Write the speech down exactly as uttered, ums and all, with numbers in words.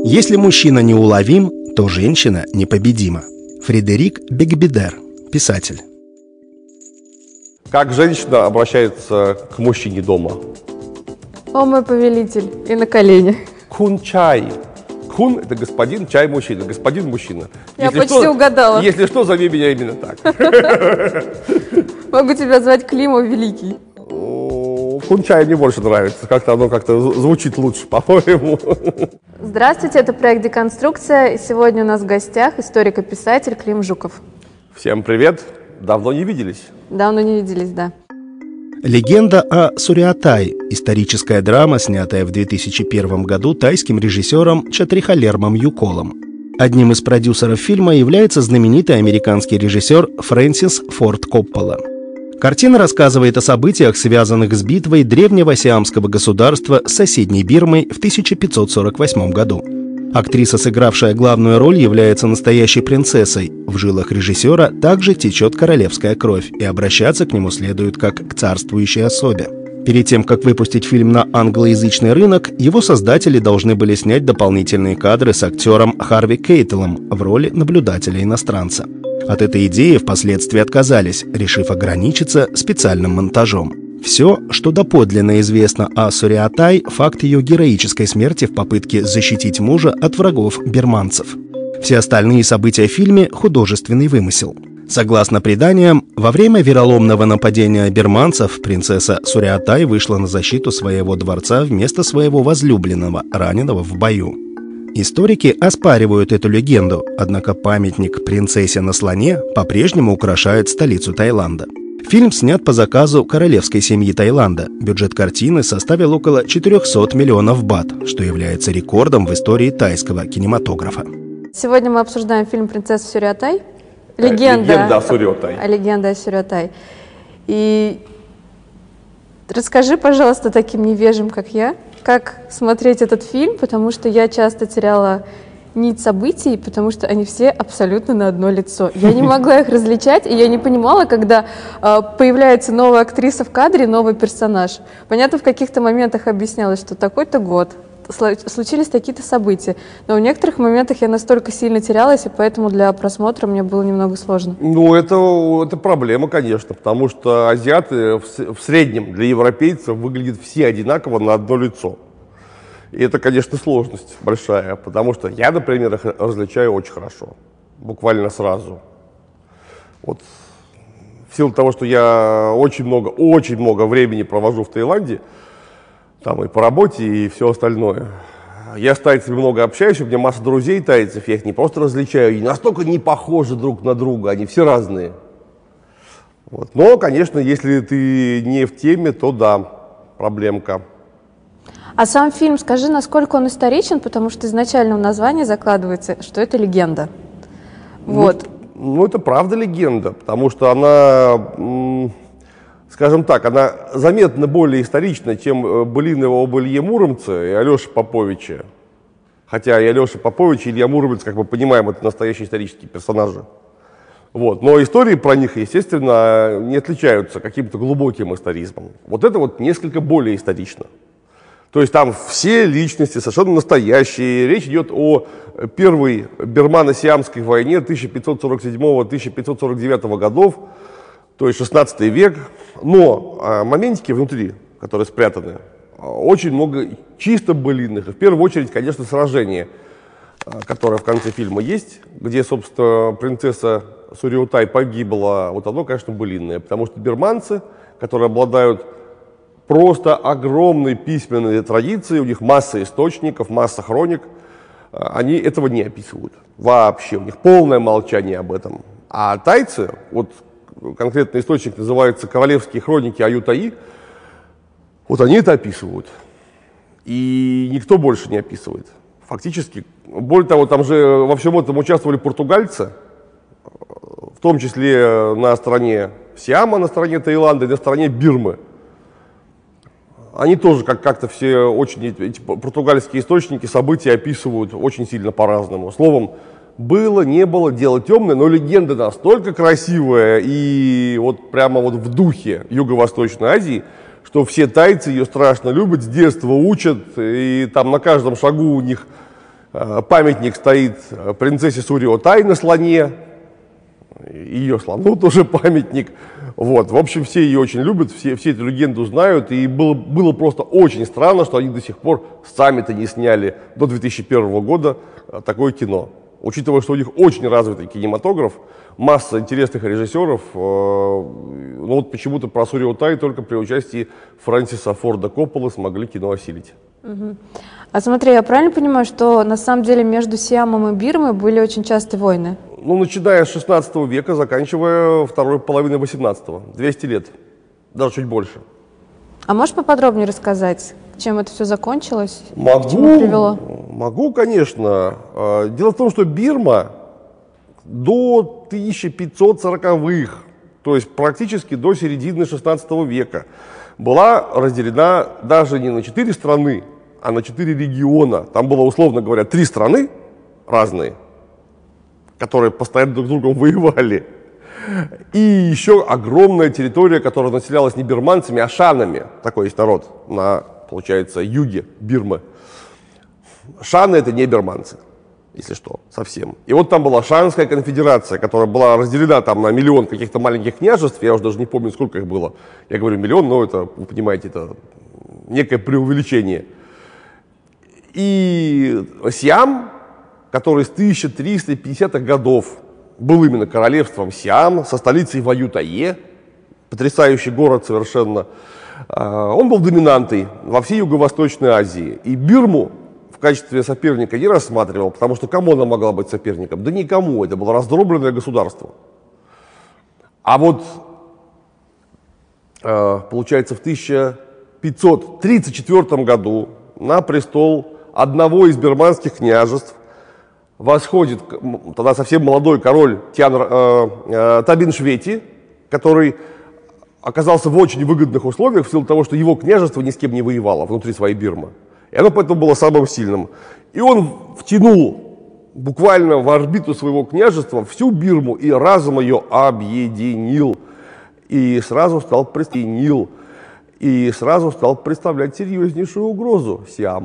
Если мужчина неуловим, то женщина непобедима. Фредерик Бекбедер, писатель. Как женщина обращается к мужчине дома? О, мой повелитель, и на колени. Кун чай. Кун – это господин, чай – мужчина. Господин – мужчина. Я Если почти что, угадала. Если что, зови меня именно так. Могу тебя звать Климов Великий. Кун чай мне больше нравится. Как-то оно как-то звучит лучше, по-моему. Здравствуйте, это проект «Деконструкция». И сегодня у нас в гостях историк и писатель Клим Жуков. Всем привет. Давно не виделись. Давно не виделись, да. Легенда о Суриатай – историческая драма, снятая в две тысячи первом году тайским режиссером Чатрихалермом Юколом. Одним из продюсеров фильма является знаменитый американский режиссер Фрэнсис Форд Коппола. Картина рассказывает о событиях, связанных с битвой древнего сиамского государства с соседней Бирмой в тысяча пятьсот сорок восьмом году. Актриса, сыгравшая главную роль, является настоящей принцессой. В жилах режиссера также течет королевская кровь, и обращаться к нему следует как к царствующей особе. Перед тем, как выпустить фильм на англоязычный рынок, его создатели должны были снять дополнительные кадры с актером Харви Кейтелом в роли наблюдателя-иностранца. От этой идеи впоследствии отказались, решив ограничиться специальным монтажом. Все, что доподлинно известно о Суриатай, факт ее героической смерти в попытке защитить мужа от врагов бирманцев. Все остальные события в фильме – художественный вымысел. Согласно преданиям, во время вероломного нападения бирманцев принцесса Суриатай вышла на защиту своего дворца вместо своего возлюбленного, раненого в бою. Историки оспаривают эту легенду, однако памятник принцессе на слоне по-прежнему украшает столицу Таиланда. Фильм снят по заказу королевской семьи Таиланда. Бюджет картины составил около четырехсот миллионов бат, что является рекордом в истории тайского кинематографа. Сегодня мы обсуждаем фильм «Принцесса Суриатай». Легенда, Легенда о Суриатай. О легенда о Суриатай. И расскажи, пожалуйста, таким невежим, как я, как смотреть этот фильм, потому что я часто теряла нить событий, потому что они все абсолютно на одно лицо. Я не могла их различать, и я не понимала, когда э, появляется новая актриса в кадре, новый персонаж. Понятно, в каких-то моментах объяснялось, что такой-то год, случились такие-то события. Но в некоторых моментах я настолько сильно терялась, и поэтому для просмотра мне было немного сложно. Ну, это, это проблема, конечно, потому что азиаты в, в среднем для европейцев выглядят все одинаково на одно лицо. И это, конечно, сложность большая, потому что я, например, их различаю очень хорошо, буквально сразу. Вот в силу того, что я очень много, очень много времени провожу в Таиланде, там и по работе, и все остальное. Я с тайцами много общаюсь, у меня масса друзей тайцев, я их не просто различаю, они настолько не похожи друг на друга, они все разные. Вот. Но, конечно, если ты не в теме, то да, проблемка. А сам фильм, скажи, насколько он историчен, потому что изначально в названии закладывается, что это легенда. Вот. Ну, ну, это правда легенда, потому что она, скажем так, она заметно более исторична, чем былины об Илье Муромце и Алёше Поповиче. Хотя и Алёша Попович, и Илья Муромец, как мы понимаем, это настоящие исторические персонажи. Вот. Но истории про них, естественно, не отличаются каким-то глубоким историзмом. Вот это вот несколько более исторично. То есть там все личности совершенно настоящие. Речь идет о первой бирмано-сиамской войне тысяча пятьсот сорок седьмого — тысяча пятьсот сорок девятого годов, то есть шестнадцатый век. Но а, моментики внутри, которые спрятаны, очень много чисто былинных. И в первую очередь, конечно, сражение, которое в конце фильма есть, где, собственно, принцесса Суриатай погибла. Вот оно, конечно, былинное, потому что бирманцы, которые обладают просто огромной письменной традицией, у них масса источников, масса хроник, они этого не описывают вообще, у них полное молчание об этом. А тайцы, вот конкретный источник называется «Королевские хроники Аютаи», вот они это описывают, и никто больше не описывает. Фактически, более того, там же во всем этом участвовали португальцы, в том числе на стороне Сиама, на стороне Таиланда и на стороне Бирмы. Они тоже как- как-то все очень, эти португальские источники, события описывают очень сильно по-разному. Словом, было, не было, дело темное, но легенда настолько красивая и вот прямо вот в духе Юго-Восточной Азии, что все тайцы ее страшно любят, с детства учат, и там на каждом шагу у них Памятник стоит принцессе Суриотай на слоне, ее слону тоже памятник. Вот. В общем, все ее очень любят, все, все эту легенду знают, и было, было просто очень странно, что они до сих пор сами-то не сняли до две тысячи первого года такое кино. Учитывая, что у них очень развитый кинематограф, масса интересных режиссеров, э, ну вот почему-то про Суриотай только при участии Фрэнсиса Форда Копполы смогли кино осилить. Угу. А смотри, я правильно понимаю, что на самом деле между Сиамом и Бирмой были очень частые войны? Ну, начиная с шестнадцатого века, заканчивая второй половиной восемнадцатого, двести лет, даже чуть больше. А можешь поподробнее рассказать, чем это все закончилось? Могу, к чему привело? могу, конечно. Дело в том, что Бирма до тысяча пятьсот сороковых, то есть практически до середины шестнадцатого века, была разделена даже не на четыре страны, а на четыре региона. Там было, условно говоря, три страны разные, которые постоянно друг с другом воевали. И еще огромная территория, которая населялась не бирманцами, а шанами. Такой есть народ на, получается, юге Бирмы. Шаны — это не бирманцы, если что, совсем. И вот там была Шанская конфедерация, которая была разделена там на миллион каких-то маленьких княжеств. Я уже даже не помню, сколько их было. Я говорю миллион, но это, вы понимаете, это некое преувеличение. И Сиам, который с тысяча триста пятидесятых годов был именно королевством Сиам, со столицей в Аютае, потрясающий город совершенно, он был доминантой во всей Юго-Восточной Азии. И Бирму в качестве соперника не рассматривал, потому что кому она могла быть соперником? Да никому, это было раздробленное государство. А вот, получается, в тысяча пятьсот тридцать четвёртом году на престол одного из бирманских княжеств восходит тогда совсем молодой король Тян, э, э, Табин Швети, который оказался в очень выгодных условиях в силу того, что его княжество ни с кем не воевало внутри своей Бирмы. И оно поэтому было самым сильным. И он втянул буквально в орбиту своего княжества всю Бирму и разом ее объединил. И сразу стал представлять, и сразу стал представлять серьезнейшую угрозу Сиаму.